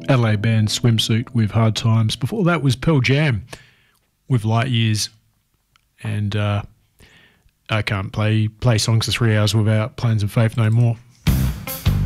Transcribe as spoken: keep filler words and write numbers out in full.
Adelaide band Swimsuit with Hard Times. Before that was Pearl Jam with Light Years. And uh, I can't play play songs for three hours without Planes of Faith no more.